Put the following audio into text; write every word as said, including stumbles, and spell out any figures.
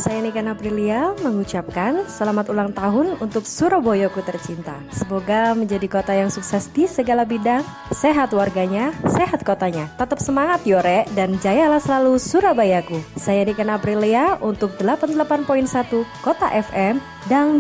saya Niken Aprilia mengucapkan selamat ulang tahun untuk Surabayaku tercinta. Semoga menjadi kota yang sukses di segala bidang, sehat warganya, sehat kotanya. Tetap semangat Yore dan jayalah selalu Surabayaku. Saya Niken Aprilia untuk delapan puluh delapan koma satu Kota F M dan